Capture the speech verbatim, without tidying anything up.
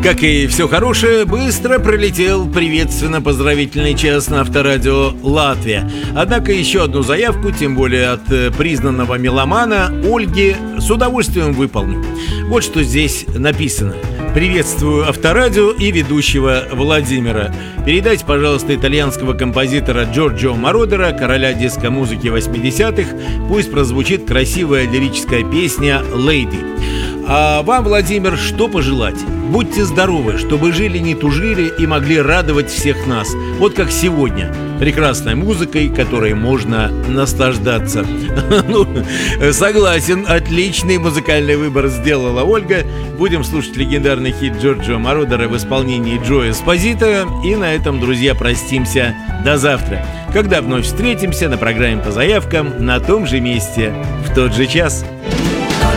Как и все хорошее, быстро пролетел приветственно-поздравительный час на Авторадио Латвия. Однако еще одну заявку, тем более от признанного меломана Ольги, с удовольствием выполню. Вот что здесь написано. Приветствую Авторадио и ведущего Владимира. Передайте, пожалуйста, итальянского композитора Джорджо Мородера, короля диско-музыки восьмидесятых. Пусть прозвучит красивая лирическая песня «Lady». А вам, Владимир, что пожелать? Будьте здоровы, чтобы жили, не тужили и могли радовать всех нас. Вот как сегодня. Прекрасной музыкой, которой можно наслаждаться. Ну, согласен, отличный музыкальный выбор сделала Ольга. Будем слушать легендарный хит Джорджо Мородера в исполнении Джо Эспозито. И на этом, друзья, простимся. До завтра, когда вновь встретимся на программе по заявкам на том же месте, в тот же час.